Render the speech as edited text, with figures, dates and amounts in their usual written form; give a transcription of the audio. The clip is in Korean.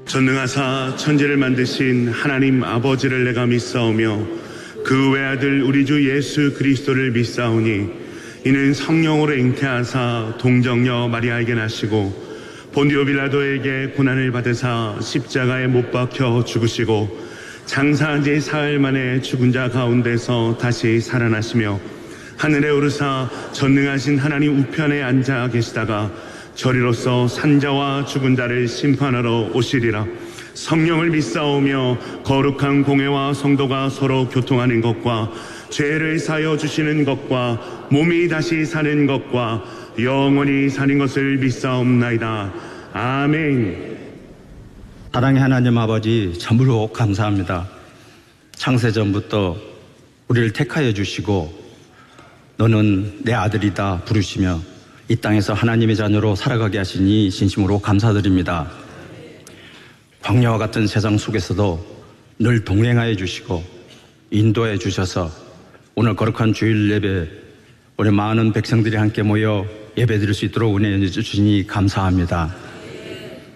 전능하사 천지를 만드신 하나님 아버지를 내가 믿사오며 그 외아들 우리 주 예수 그리스도를 믿사오니 이는 성령으로 잉태하사 동정녀 마리아에게 나시고 본디오 빌라도에게 고난을 받으사 십자가에 못 박혀 죽으시고 장사한 지 사흘 만에 죽은 자 가운데서 다시 살아나시며 하늘에 오르사 전능하신 하나님 우편에 앉아 계시다가 저리로서 산자와 죽은 자를 심판하러 오시리라. 성령을 믿사오며 거룩한 공회와 성도가 서로 교통하는 것과 죄를 사여 주시는 것과 몸이 다시 사는 것과 영원히 사는 것을 믿사옵나이다. 아멘. 사랑의 하나님 아버지, 참으로 감사합니다. 창세전부터 우리를 택하여 주시고 너는 내 아들이다 부르시며 이 땅에서 하나님의 자녀로 살아가게 하시니 진심으로 감사드립니다. 광야와 같은 세상 속에서도 늘 동행하여 주시고 인도해 주셔서 오늘 거룩한 주일 예배 우리 많은 백성들이 함께 모여 예배 드릴 수 있도록 은혜 주시니 감사합니다.